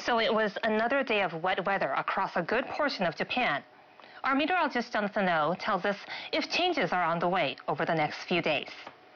So it was another day of wet weather across a good portion of Japan. Our meteorologist Jonathan Oh tells us if changes are on the way over the next few days.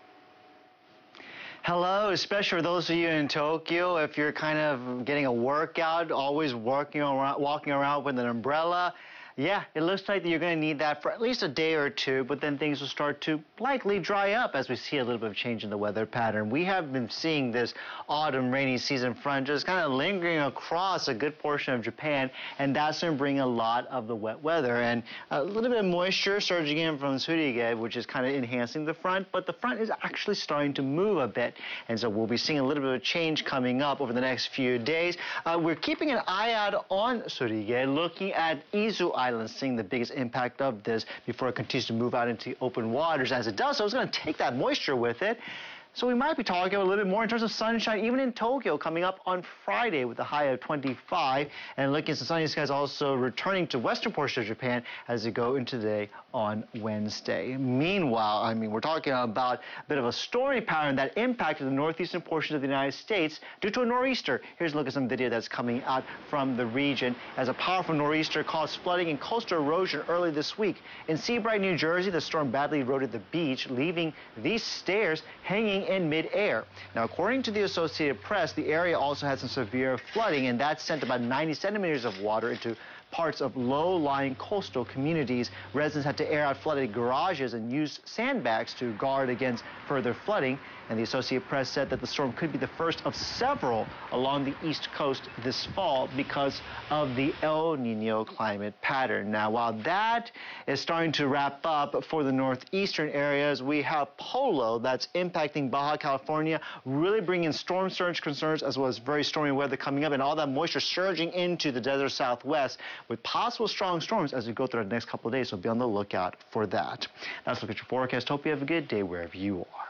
Hello, especially for those of you in Tokyo, if you're kind of getting a workout, always walking around with an umbrella. Yeah, it looks like you're going to need that for at least a day or two, but then things will start to likely dry up as we see a little bit of change in the weather pattern. We have been seeing this autumn rainy season front just kind of lingering across a good portion of Japan, and that's going to bring a lot of the wet weather. And a little bit of moisture surging in from Tsurige, which is kind of enhancing the front, but the front is actually starting to move a bit. And so we'll be seeing a little bit of change coming up over the next few days. We're keeping an eye out on Tsurige, looking at Izu Island, seeing the biggest impact of this before it continues to move out into open waters. As it does, so it's going to take that moisture with it. So we might be talking a little bit more in terms of sunshine, even in Tokyo, coming up on Friday with a high of 25. And looking at some sunny skies also returning to western portion of Japan as we go into the day on Wednesday. Meanwhile, we're talking about a bit of a stormy pattern that impacted the northeastern portion of the United States due to a nor'easter. Here's a look at some video that's coming out from the region as a powerful nor'easter caused flooding and coastal erosion early this week. In Seabright, New Jersey, the storm badly eroded the beach, leaving these stairs hanging in midair. Now, according to the Associated Press, the area also had some severe flooding, and that sent about 90 centimeters of water into parts of low-lying coastal communities. Residents had to air out flooded garages and use sandbags to guard against further flooding. And the Associated Press said that the storm could be the first of several along the East Coast this fall because of the El Nino climate pattern. Now, while that is starting to wrap up for the northeastern areas, we have Polo that's impacting Baja California, really bringing storm surge concerns as well as very stormy weather coming up and all that moisture surging into the desert Southwest with possible strong storms as we go through the next couple of days. So be on the lookout for that. Now let's look at your forecast. Hope you have a good day wherever you are.